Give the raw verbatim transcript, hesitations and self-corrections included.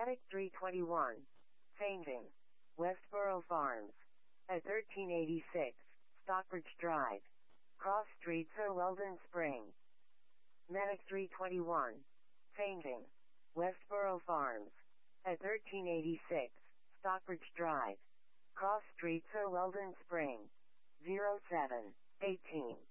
Medic three twenty-one. Fainting. Westboro Farms. At thirteen eighty-six, Stockbridge Drive. Cross Street, Sir Weldon Spring. Medic three twenty-one. Fainting. Westboro Farms. At thirteen eighty-six, Stockbridge Drive. Cross Street, Sir Weldon Spring. zero seven eighteen.